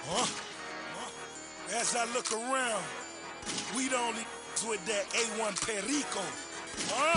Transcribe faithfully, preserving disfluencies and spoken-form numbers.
Huh? Huh? As I look around, we the only with that A one Perico. Huh?